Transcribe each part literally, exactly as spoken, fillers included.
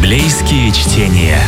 Библейские чтения.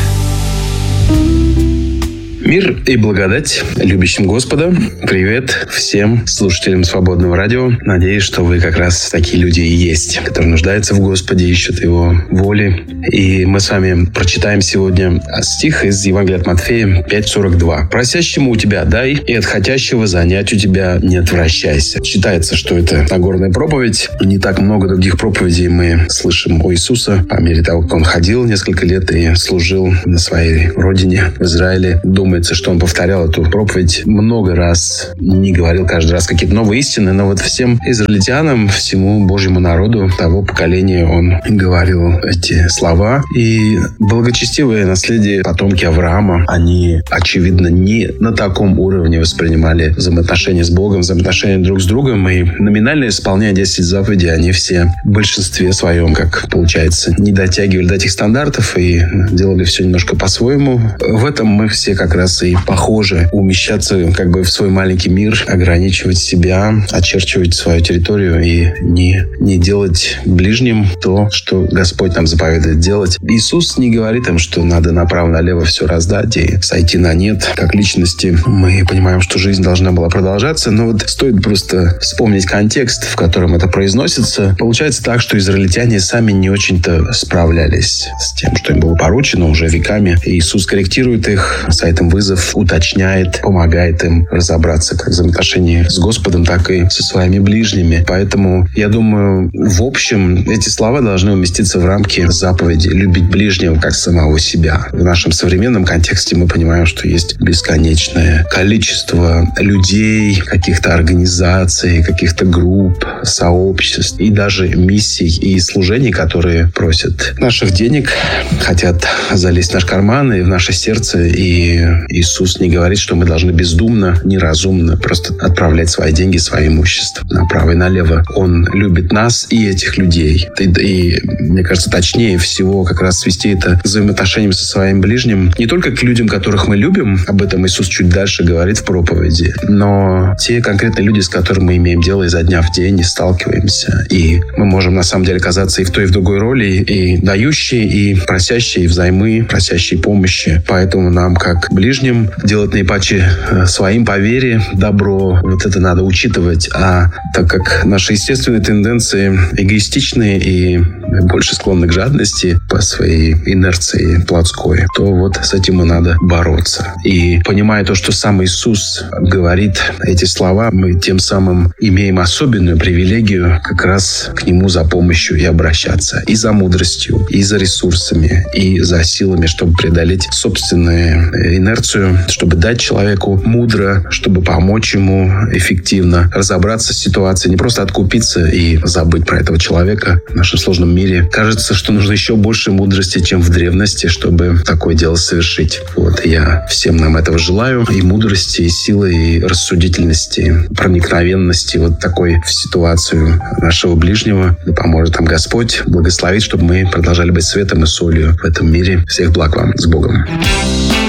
Мир и благодать любящим Господа. Привет всем слушателям Свободного радио. Надеюсь, что вы как раз такие люди и есть, которые нуждаются в Господе, ищут Его воли. И мы с вами прочитаем сегодня стих из Евангелия от Матфея пять сорок два. «Просящему у тебя дай, и от хотящего занять у тебя не отвращайся». Считается, что это Нагорная проповедь. Не так много других проповедей мы слышим о Иисусе по мере того, как Он ходил несколько лет и служил на своей родине, в Израиле. Думается, что он повторял эту проповедь много раз, не говорил каждый раз какие-то новые истины, но вот всем израильтянам, всему Божьему народу того поколения он говорил эти слова. И благочестивые наследие потомки Авраама, они, очевидно, не на таком уровне воспринимали взаимоотношения с Богом, взаимоотношения друг с другом, и номинально исполняя десять заповедей, они все в большинстве своем, как получается, не дотягивали до этих стандартов и делали все немножко по-своему. В этом мы все как раз и похожи. Умещаться как бы в свой маленький мир, ограничивать себя, очерчивать свою территорию и не, не делать ближним то, что Господь нам заповедует делать. Иисус не говорит им, что надо направо-налево все раздать и сойти на нет. Как личности мы понимаем, что жизнь должна была продолжаться, но вот стоит просто вспомнить контекст, в котором это произносится. Получается так, что израильтяне сами не очень-то справлялись с тем, что им было поручено уже веками. И Иисус корректирует их, с этим вызов, уточняет, помогает им разобраться как в взаимоотношении с Господом, так и со своими ближними. Поэтому, я думаю, в общем, эти слова должны уместиться в рамки заповеди «любить ближнего как самого себя». В нашем современном контексте мы понимаем, что есть бесконечное количество людей, каких-то организаций, каких-то групп, сообществ и даже миссий и служений, которые просят наших денег, хотят залезть в наш карман и в наше сердце. И Иисус не говорит, что мы должны бездумно, неразумно просто отправлять свои деньги, свое имущество направо и налево. Он любит нас и этих людей. И, и мне кажется, точнее всего как раз свести это к взаимоотношениям со своим ближним. Не только к людям, которых мы любим, об этом Иисус чуть дальше говорит в проповеди, но те конкретные люди, с которыми мы имеем дело изо дня в день и сталкиваемся. И мы можем на самом деле оказаться и в той, и в другой роли, и дающие, и просящие взаймы, просящие помощи. Поэтому нам, как ближним, делать наипаче своим по вере добро. Вот это надо учитывать. А так как наши естественные тенденции эгоистичные и больше склонны к жадности по своей инерции плотской, то вот с этим и надо бороться. И понимая то, что сам Иисус говорит эти слова, мы тем самым имеем особенную привилегию как раз к Нему за помощью и обращаться. И за мудростью, и за ресурсами, и за силами, чтобы преодолеть собственную инерцию, чтобы дать человеку мудро, чтобы помочь ему эффективно разобраться с ситуацией, не просто откупиться и забыть про этого человека. В нашем сложном мире кажется, что нужно еще больше мудрости, чем в древности, чтобы такое дело совершить. Вот, и я всем нам этого желаю. И мудрости, и силы, и рассудительности, проникновенности вот такой в ситуацию нашего ближнего. Да поможет нам Господь, благословит, чтобы мы продолжали быть светом и солью в этом мире. Всех благ вам. С Богом.